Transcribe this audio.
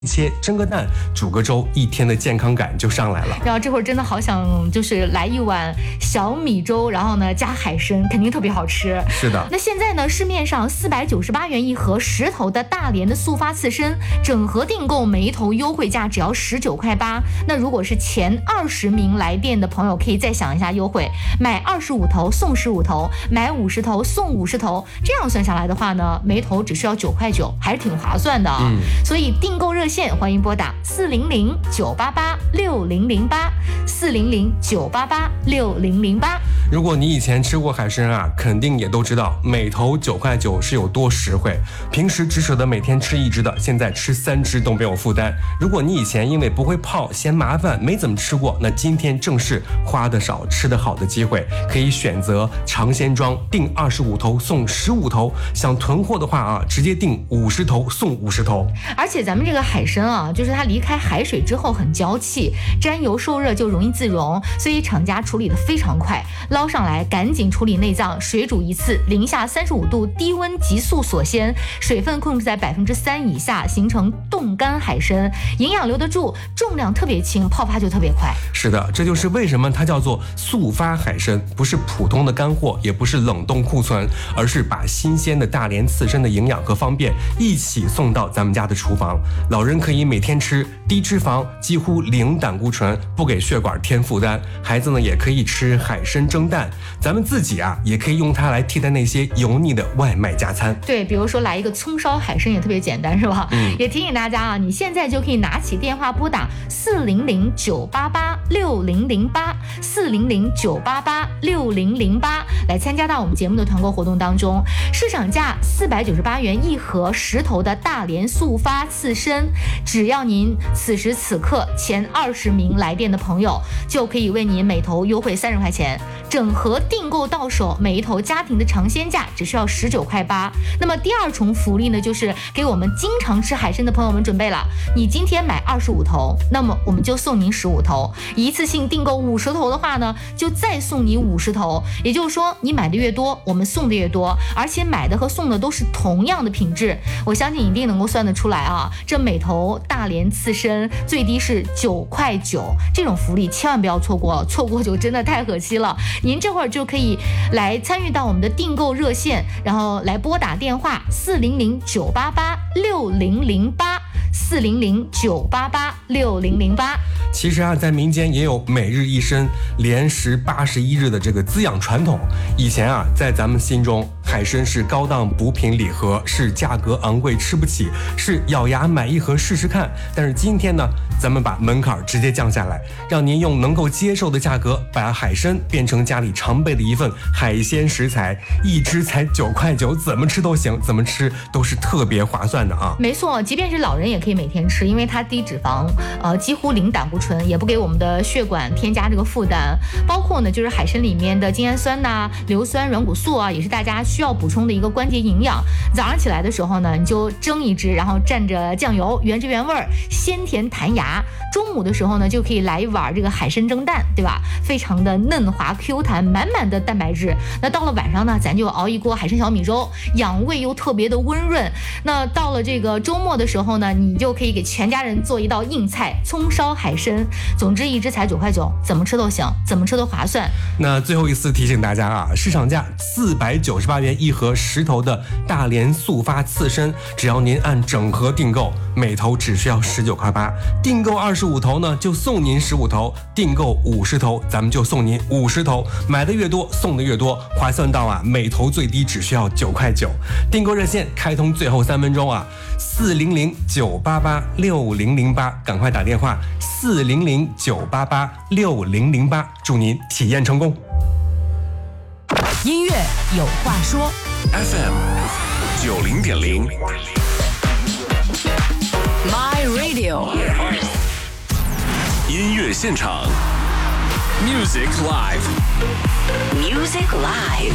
切蒸个蛋，煮个粥，一天的健康感就上来了。 然后这会儿真的好想就是来一碗小米粥，然后呢加海参，肯定特别好吃。 是的。 那现在呢，市面上498元一盒10头的大连的速发刺身，整盒订购每一头优惠价只要19块8。那如果是前20名来电的朋友，可以再想一下优惠，买25头送15头，买50头送50头，这样算下来的话呢，每头只需要9块9，还是挺划算的啊。所以订购热线欢迎拨打400-988-6008，400-988-6008。 如果你以前吃过海参啊，肯定也都知道每头9块9是有多实惠。平时只舍得每天吃1只的，现在吃3只都没有负担。如果你以前因为不会泡嫌麻烦没怎么吃过，那今天正是花得少吃得好的机会，可以选择尝鲜装，订25头送15头。想囤货的话啊，直接订50头送50头。 而且咱们这个海参啊，就是它离开海水之后很娇气，沾油受热就容易自溶，所以厂家处理的非常快，捞上来赶紧处理内脏，水煮一次，零下35度低温急速锁鲜，水分控制在3%以下，形成冻干海参，营养留得住，重量特别轻，泡发就特别快。 是的，这就是为什么它叫做速发海参，不是普通的干货，也不是冷冻库存，而是把新鲜的大连刺身的营养和方便一起送到咱们家的厨房。老人可以每天吃，低脂肪，几乎零胆固醇，不给血管添负担。孩子呢也可以吃海参蒸蛋，咱们自己啊也可以用它来替代那些油腻的外卖加餐。 对，比如说来一个葱烧海参也特别简单，是吧？也提醒大家啊，你现在就可以拿起电话拨打400-988-6008，400-988-6008来参加到我们节目的团购活动当中。市场价498元一盒10头的大连速发刺参，只要您此时此刻前20名来电的朋友，就可以为您每头优惠30块钱，整盒订购到手，每一头家庭的尝鲜价只需要19块8。那么第二重福利呢，就是给我们经常吃海参的朋友们准备了，你今天买25头，那么我们就送您15头，一次性订购50头的话呢，就再送你50头。也就是说，你买的越多，我们送的越多，而且买的和送的都是同样的品质。我相信你一定能够算得出来啊，这每头大连刺参最低是9块9，这种福利千万不要错过，错过就真的太可惜了。您这会儿就可以来参与到我们的订购热线，然后来拨打电话400-988-6008，400-988-6008。 其实啊，在民间也有每日一参连食81日的这个滋养传统。以前啊，在咱们心中，海参是高档补品礼盒，是价格昂贵吃不起，是咬牙买一盒试试看。但是今天呢，咱们把门槛直接降下来，让您用能够接受的价格，把海参变成家里常备的一份海鲜食材，一只才9块9，怎么吃都行，怎么吃都是特别划算的啊！ 没错，即便是老人也可以每天吃，因为它低脂肪，几乎零胆固醇，也不给我们的血管添加这个负担。包括呢，就是海参里面的精氨酸呐、硫酸、软骨素啊，也是大家需要补充的一个关键营养。早上起来的时候呢，你就蒸一只，然后蘸着酱油，原汁原味，鲜甜弹牙。中午的时候呢，就可以来一碗这个海参蒸蛋，对吧？非常的嫩滑 Q 弹，满满的蛋白质。那到了晚上呢，咱就熬一锅海参小米粥，养胃又特别的温润。那到了这个周末的时候呢，你就可以给全家人做一道硬菜，葱烧海参。总之一只才9块9，怎么吃都行，怎么吃都划算。 那最后一次提醒大家啊，市场价498元一盒10头的大连速发刺参，只要您按整盒订购，每头只需要19块8。订购25头呢，就送您15头；订购50头，咱们就送您50头。买的越多，送的越多，划算到啊，每头最低只需要9块9。订购热线开通最后3分钟啊，400-988-6008，赶快打电话，400-988-6008，祝您体验成功。 音乐有话说 FM 90.0 My Radio 音乐现场 Music Live